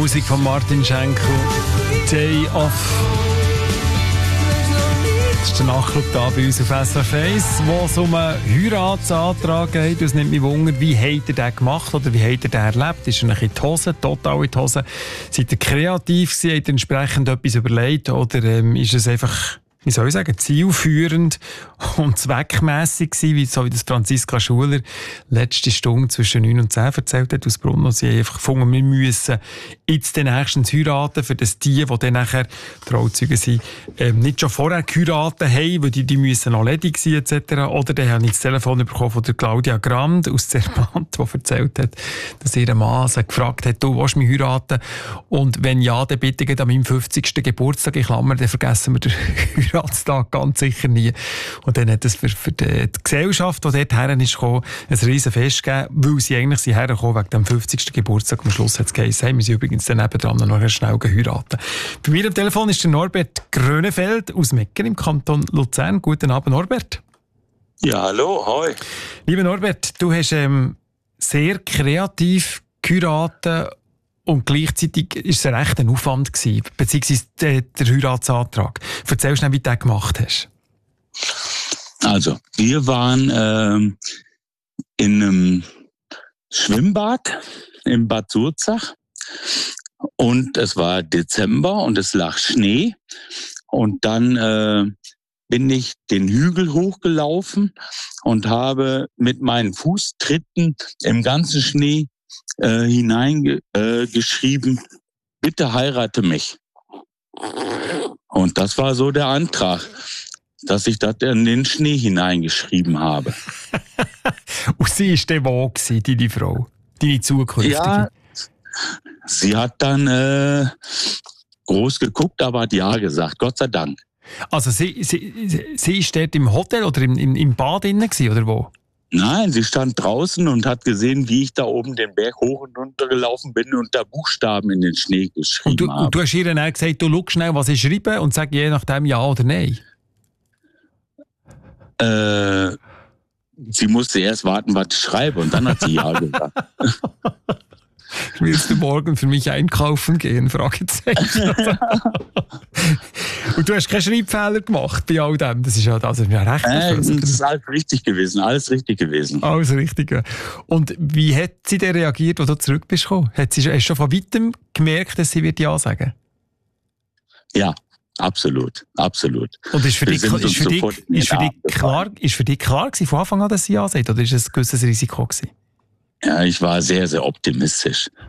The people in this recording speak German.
Musik von Martin Schenkel, Day Off. Das ist der Nachschlag hier bei uns auf SRF 1, wo es um einen Heiratsantrag geht. Es nimmt mich wunder, wie habt ihr den gemacht oder wie habt ihr den erlebt? Ist er in die Hose, total in die Hose? Seid ihr kreativ gewesen? Habt ihr entsprechend etwas überlegt? Oder ist es einfach, wie soll ich sagen, zielführend und zweckmässig gewesen, so wie das Franziska Schuler letzte Stunde zwischen 9 und 10 erzählt hat aus Brunn. Sie haben einfach gefunden, wir müssen jetzt den nächstens heiraten, für das die dann nachher Trauzeugen sind, nicht schon vorher geheiratet haben, weil die müssen noch ledig sein etc. Oder dann habe ich das Telefon bekommen von der Claudia Grand aus Zermatt, die erzählt hat, dass ihr Mann sie gefragt hat, du willst mich heiraten? Und wenn ja, dann bitte an meinem 50. Geburtstag, in Klammern, dann vergessen wir den Heiratstag ganz sicher nie. Und dann hat es für die Gesellschaft, die dort her ist gekommen, ein riesen Fest gegeben, weil sie eigentlich hergekommen wegen dem 50. Geburtstag. Am Schluss hat es geheißen, hey, wir sind übrigens dann nebendran noch schnell geheiratet. Bei mir am Telefon ist der Norbert Grönefeld aus Mecken im Kanton Luzern. Guten Abend, Norbert. Ja, hallo, hoi. Lieber Norbert, du hast sehr kreativ geheiratet und gleichzeitig war es recht ein Aufwand gewesen, beziehungsweise der Heiratsantrag. Erzähl schnell, wie du das gemacht hast. Also, wir waren in einem Schwimmbad in Bad Surzach und es war Dezember und es lag Schnee und dann bin ich den Hügel hochgelaufen und habe mit meinen Fußtritten im ganzen Schnee hineingeschrieben, bitte heirate mich. Und das war so der Antrag, dass ich das in den Schnee hineingeschrieben habe. Und sie war der wo, deine Frau, deine zukünftige? Ja, sie hat dann groß geguckt, aber hat ja gesagt, Gott sei Dank. Also sie ist dort im Hotel oder im Bad innen gewesen, oder wo? Nein, sie stand draußen und hat gesehen, wie ich da oben den Berg hoch und runter gelaufen bin und da Buchstaben in den Schnee geschrieben habe. Und du hast ihr dann gesagt, du schau schnell, was ich schreibe und sag je nachdem ja oder nein? Sie musste erst warten, was ich schreibe und dann hat sie ja gesagt. Willst du morgen für mich einkaufen gehen? Fragezeichen. Und du hast keinen Schreibfehler gemacht bei all dem. Das ist ja recht. Das ist alles richtig gewesen. Alles richtig gewesen. Alles richtig. Und wie hat sie denn reagiert, als du zurück bist gekommen? Hast du schon von weitem gemerkt, dass sie wird ja sagen? Ja, absolut. Absolut. Und ist für dich klar gewesen, von Anfang an, dass sie ja sagt? Oder ist es ein gewisses Risiko gewesen? Ja, ich war sehr, sehr optimistisch.